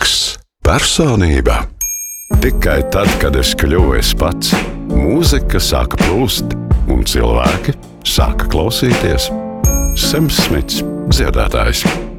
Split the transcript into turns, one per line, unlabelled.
Mūzikas personība. Tikai tad, kad es kļuvu es pats, mūzika sāka plūst un cilvēki sāka klausīties. Sems Smits, dziedātājs.